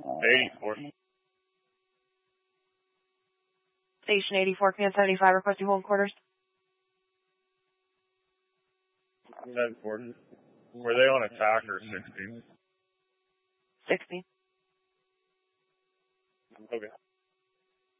84. Station 84, Command 75, requesting hold quarters. That's important. Were they on attack or 60? 60. Okay.